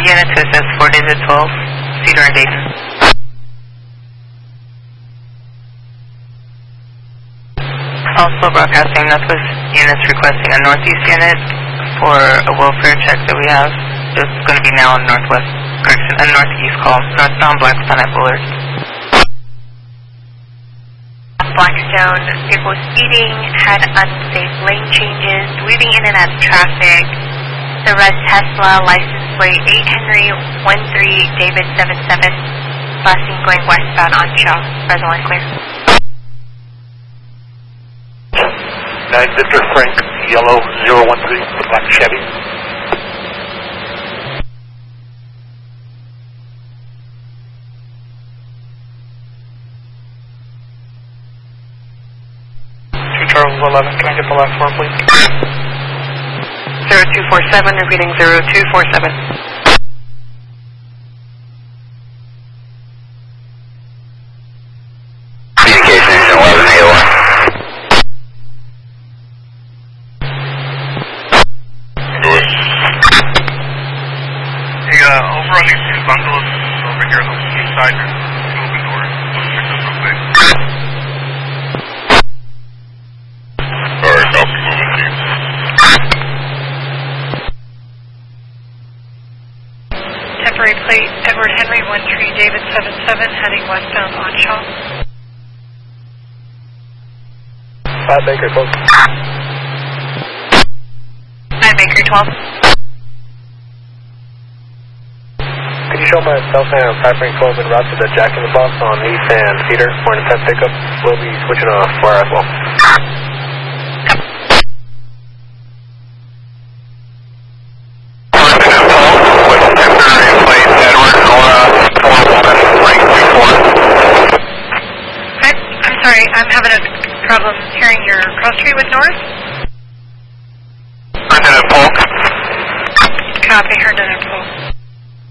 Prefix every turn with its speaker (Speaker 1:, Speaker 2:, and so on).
Speaker 1: unit to assist 4 David 12, Cedar and Dayton. Also broadcasting Northwest units requesting a Northeast unit for a welfare check that we have. It's going to be now in Northwest, correction, a Northeast call, northbound Blackstone at Bullard.
Speaker 2: Blackstone, vehicle speeding, had unsafe lane changes, weaving in and out of traffic. The red Tesla, license plate 8 Henry 13 David 77, busing going westbound on Shaw. Presently clear.
Speaker 3: 9 Victor Frank, yellow 013, black Chevy. Charles 11, can I get the last four, please?
Speaker 1: 0247, repeating 0247.
Speaker 3: Communication engine 11 AOR. Hey, over on these two bungalows over here on the east side, there's two open doors. Check those real quick. Alright, copy, moving team.
Speaker 2: Temporary plate Edward Henry 13 David 77, heading westbound on Shaw.
Speaker 3: 5 Baker 12.
Speaker 2: 9 Baker 12.
Speaker 3: Could you show myself and 5 Ring 12 en route to the Jack in the Box on East and Cedar for an attempt pickup? We'll be switching off fire as well.
Speaker 2: I'm sorry, I'm having a problem hearing your cross street with North.
Speaker 3: Lieutenant Polk.
Speaker 2: Copy, Lieutenant Polk.